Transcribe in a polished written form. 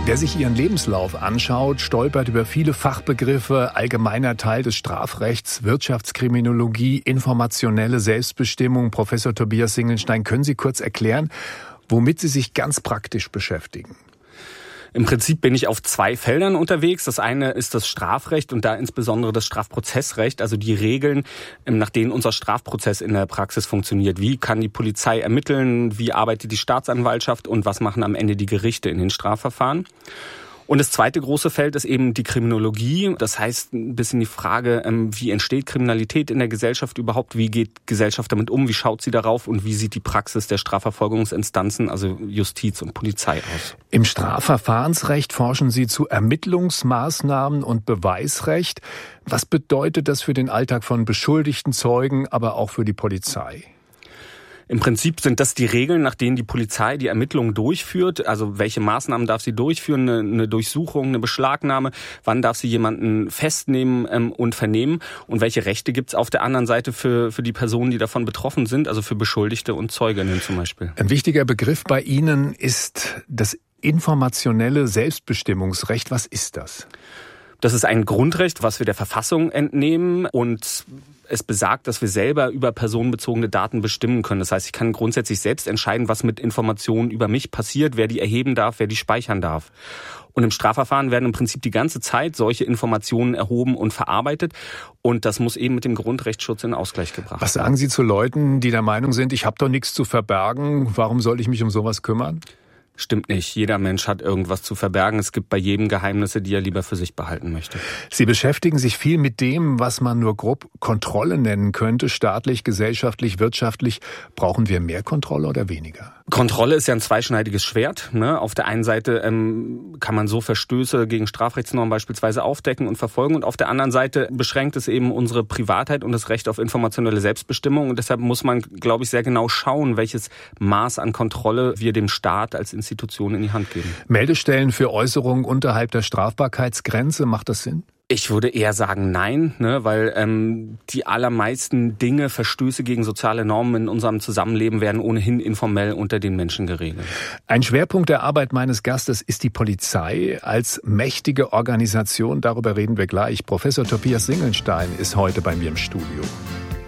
Wer sich Ihren Lebenslauf anschaut, stolpert über viele Fachbegriffe, allgemeiner Teil des Strafrechts, Wirtschaftskriminologie, informationelle Selbstbestimmung. Professor Tobias Singelstein, können Sie kurz erklären, womit Sie sich ganz praktisch beschäftigen? Im Prinzip bin ich auf 2 Feldern unterwegs. Das eine ist das Strafrecht und da insbesondere das Strafprozessrecht, also die Regeln, nach denen unser Strafprozess in der Praxis funktioniert. Wie kann die Polizei ermitteln, wie arbeitet die Staatsanwaltschaft und was machen am Ende die Gerichte in den Strafverfahren. Und das zweite große Feld ist eben die Kriminologie. Das heißt ein bisschen die Frage, wie entsteht Kriminalität in der Gesellschaft überhaupt? Wie geht Gesellschaft damit um? Wie schaut sie darauf? Und wie sieht die Praxis der Strafverfolgungsinstanzen, also Justiz und Polizei, aus? Im Strafverfahrensrecht forschen Sie zu Ermittlungsmaßnahmen und Beweisrecht. Was bedeutet das für den Alltag von Beschuldigten, Zeugen, aber auch für die Polizei? Im Prinzip sind das die Regeln, nach denen die Polizei die Ermittlungen durchführt. Also welche Maßnahmen darf sie durchführen? Eine Durchsuchung, eine Beschlagnahme? Wann darf sie jemanden festnehmen und vernehmen? Und welche Rechte gibt es auf der anderen Seite für die Personen, die davon betroffen sind? Also für Beschuldigte und Zeuginnen zum Beispiel. Ein wichtiger Begriff bei Ihnen ist das informationelle Selbstbestimmungsrecht. Was ist das? Das ist ein Grundrecht, was wir der Verfassung entnehmen und es besagt, dass wir selber über personenbezogene Daten bestimmen können. Das heißt, ich kann grundsätzlich selbst entscheiden, was mit Informationen über mich passiert, wer die erheben darf, wer die speichern darf. Und im Strafverfahren werden im Prinzip die ganze Zeit solche Informationen erhoben und verarbeitet. Und das muss eben mit dem Grundrechtsschutz in Ausgleich gebracht werden. Was sagen Sie zu Leuten, die der Meinung sind, ich habe doch nichts zu verbergen, warum soll ich mich um sowas kümmern? Stimmt nicht. Jeder Mensch hat irgendwas zu verbergen. Es gibt bei jedem Geheimnisse, die er lieber für sich behalten möchte. Sie beschäftigen sich viel mit dem, was man nur grob Kontrolle nennen könnte. Staatlich, gesellschaftlich, wirtschaftlich. Brauchen wir mehr Kontrolle oder weniger? Kontrolle ist ja ein zweischneidiges Schwert. Auf der einen Seite kann man so Verstöße gegen Strafrechtsnormen beispielsweise aufdecken und verfolgen. Und auf der anderen Seite beschränkt es eben unsere Privatheit und das Recht auf informationelle Selbstbestimmung. Und deshalb muss man, glaube ich, sehr genau schauen, welches Maß an Kontrolle wir dem Staat als Institution in die Hand geben. Meldestellen für Äußerungen unterhalb der Strafbarkeitsgrenze, macht das Sinn? Ich würde eher sagen nein, weil die allermeisten Dinge, Verstöße gegen soziale Normen in unserem Zusammenleben werden ohnehin informell unter den Menschen geregelt. Ein Schwerpunkt der Arbeit meines Gastes ist die Polizei als mächtige Organisation. Darüber reden wir gleich. Professor Tobias Singelstein ist heute bei mir im Studio.